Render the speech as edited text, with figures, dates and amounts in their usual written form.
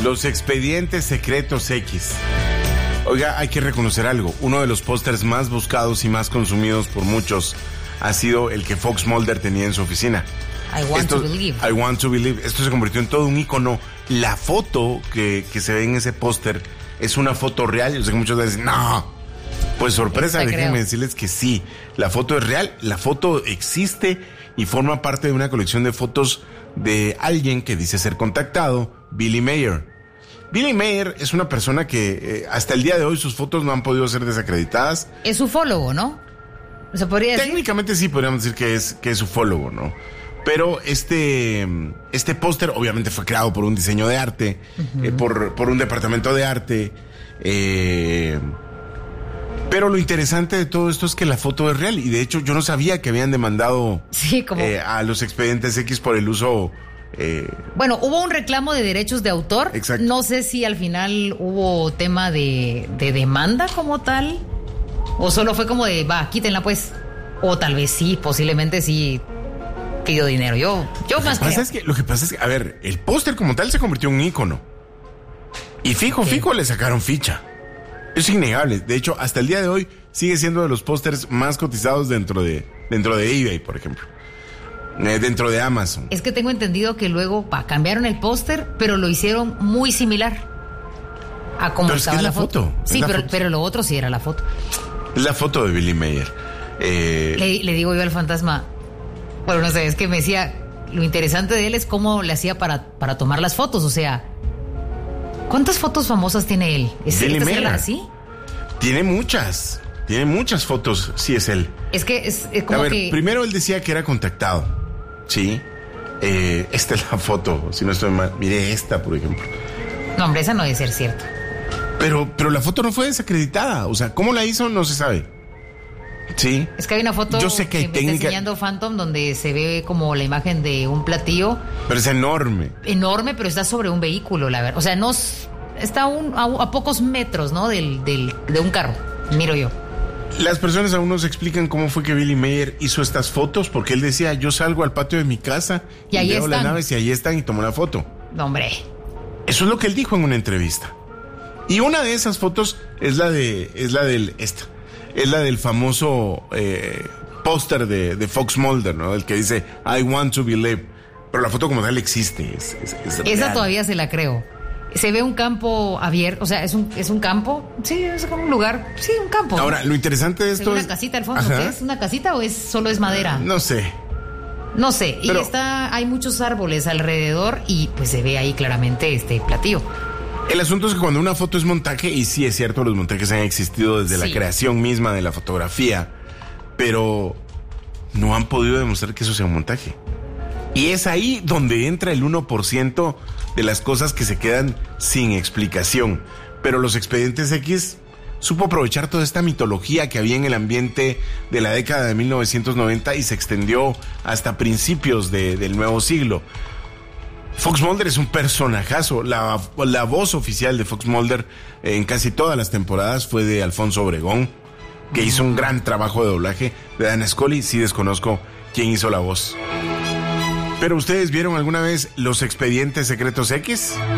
Los expedientes secretos X. Oiga, hay que reconocer algo. Uno de los pósters más buscados y más consumidos por muchos ha sido el que Fox Mulder tenía en su oficina. I want to believe. Esto se convirtió en todo un ícono. La foto que se ve en ese póster es una foto real. Yo sé que muchos dicen, no. Pues sorpresa, déjenme decirles que sí. La foto es real, la foto existe y forma parte de una colección de fotos de alguien que dice ser contactado, Billy Mayer. Billy Mayer es una persona que hasta el día de hoy sus fotos no han podido ser desacreditadas. Es ufólogo, ¿no? ¿Se podría decir? Técnicamente sí podríamos decir que es ufólogo, ¿no? Pero este póster obviamente fue creado por un diseño de arte, por un departamento de arte. Pero lo interesante de todo esto es que la foto es real. Y de hecho yo no sabía que habían demandado a los expedientes X por el uso... Bueno, hubo un reclamo de derechos de autor. Exacto. No sé si al final hubo tema de demanda como tal, o solo fue como de, quítenla pues. O tal vez sí, posiblemente sí pidió dinero. Yo más creo. Lo que pasa es que, a ver, el póster como tal se convirtió en un ícono. Y fijo le sacaron ficha. Es innegable. De hecho, hasta el día de hoy sigue siendo de los pósters más cotizados dentro de eBay, por ejemplo. Dentro de Amazon. Es que tengo entendido que luego cambiaron el póster, pero lo hicieron muy similar a como estaba la foto. Sí, pero lo otro sí era la foto. Es la foto de Billy Mayer. Le digo yo al fantasma, bueno, no sé, es que me decía, lo interesante de él es cómo le hacía para tomar las fotos, o sea, ¿cuántas fotos famosas tiene él? ¿Es Billy Mayer? ¿Así? Tiene muchas fotos, sí es él. Es que es como que... primero él decía que era contactado, ¿sí? Esta es la foto, si no estoy mal. Mire esta, por ejemplo. No, hombre, esa no debe ser cierto. Pero la foto no fue desacreditada, o sea, ¿cómo la hizo? No se sabe. Sí. Es que hay una foto Yo sé que hay me está enseñando Phantom donde se ve como la imagen de un platillo. Pero es enorme. Enorme, pero está sobre un vehículo, la verdad. O sea, no está a pocos metros, ¿no? de un carro, miro yo. Las personas aún nos explican cómo fue que Billy Mayer hizo estas fotos, porque él decía, yo salgo al patio de mi casa y ahí veo están las naves y ahí están y tomó la foto. No, hombre. Eso es lo que él dijo en una entrevista. Y una de esas fotos es la del famoso póster de Fox Mulder, ¿no? El que dice I want to believe. Pero la foto como tal existe. Es esa real. todavía se la creo. Se ve un campo abierto, o sea, es un campo. Sí, es como un lugar. Sí, un campo. Ahora, lo interesante de esto es una casita al fondo. Ajá. ¿Qué es? ¿Una casita o solo es madera? No sé. No sé. Pero... Y hay muchos árboles alrededor y pues se ve ahí claramente este platillo. El asunto es que cuando una foto es montaje, y sí es cierto, los montajes han existido desde la creación misma de la fotografía, pero no han podido demostrar que eso sea un montaje. Y es ahí donde entra el 1% de las cosas que se quedan sin explicación. Pero los expedientes X supo aprovechar toda esta mitología que había en el ambiente de la década de 1990 y se extendió hasta principios del nuevo siglo. Fox Mulder es un personajazo. La voz oficial de Fox Mulder en casi todas las temporadas fue de Alfonso Obregón, que hizo un gran trabajo de doblaje. De Dan Scully sí desconozco quién hizo la voz. ¿Pero ustedes vieron alguna vez los expedientes secretos X?